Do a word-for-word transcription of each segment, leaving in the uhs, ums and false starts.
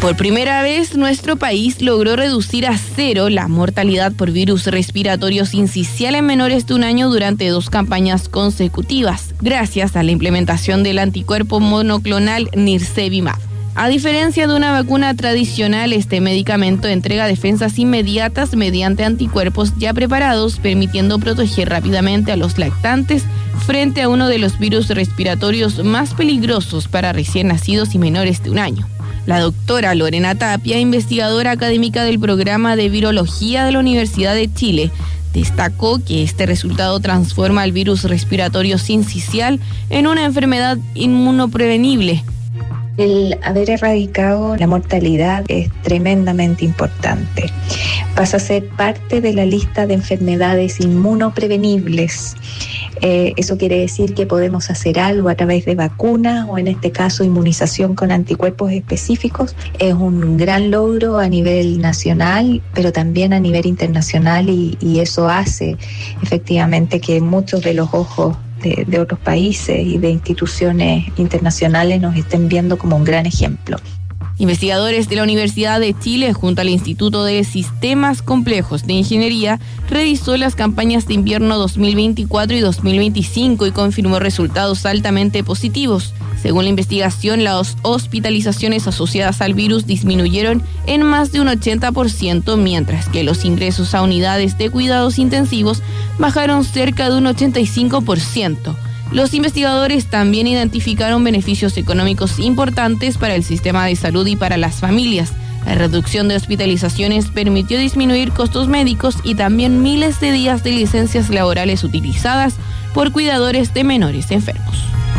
Por primera vez, nuestro país logró reducir a cero la mortalidad por virus respiratorio sincicial en menores de un año durante dos campañas consecutivas, gracias a la implementación del anticuerpo monoclonal Nirsevimab. A diferencia de una vacuna tradicional, este medicamento entrega defensas inmediatas mediante anticuerpos ya preparados, permitiendo proteger rápidamente a los lactantes frente a uno de los virus respiratorios más peligrosos para recién nacidos y menores de un año. La doctora Lorena Tapia, investigadora académica del programa de virología de la Universidad de Chile, destacó que este resultado transforma el virus respiratorio sincicial en una enfermedad inmunoprevenible. El haber erradicado la mortalidad es tremendamente importante. Pasa a ser parte de la lista de enfermedades inmunoprevenibles. Eh, eso quiere decir que podemos hacer algo a través de vacunas o en este caso inmunización con anticuerpos específicos. Es un gran logro a nivel nacional, pero también a nivel internacional y, y eso hace efectivamente que muchos de los ojos de, de otros países y de instituciones internacionales nos estén viendo como un gran ejemplo. Investigadores de la Universidad de Chile, junto al Instituto de Sistemas Complejos de Ingeniería, revisó las campañas de invierno dos mil veinticuatro y dos mil veinticinco y confirmó resultados altamente positivos. Según la investigación, las hospitalizaciones asociadas al virus disminuyeron en más de un ochenta por ciento, mientras que los ingresos a unidades de cuidados intensivos bajaron cerca de un ochenta y cinco por ciento. Los investigadores también identificaron beneficios económicos importantes para el sistema de salud y para las familias. La reducción de hospitalizaciones permitió disminuir costos médicos y también miles de días de licencias laborales utilizadas por cuidadores de menores enfermos.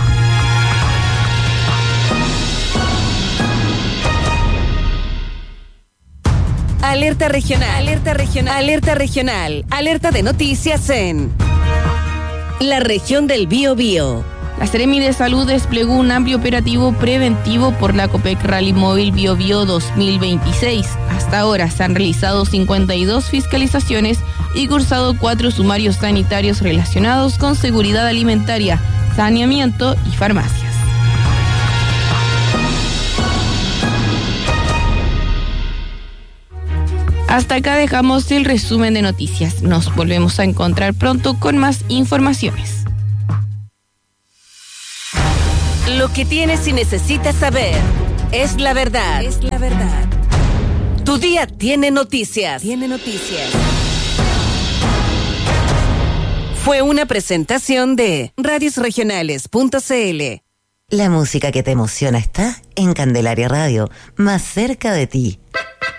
Alerta regional, alerta regional, alerta regional, alerta de noticias en la región del Biobío. La Seremi de Salud desplegó un amplio operativo preventivo por la Copec Rally Móvil Biobío dos mil veintiséis. Hasta ahora se han realizado cincuenta y dos fiscalizaciones y cursado cuatro sumarios sanitarios relacionados con seguridad alimentaria, saneamiento y farmacias. Hasta acá dejamos el resumen de noticias. Nos volvemos a encontrar pronto con más informaciones. Lo que tienes y necesitas saber es la verdad. Es la verdad. Tu día tiene noticias. Tiene noticias. Fue una presentación de radios regionales punto c l. La música que te emociona está en Candelaria Radio, más cerca de ti.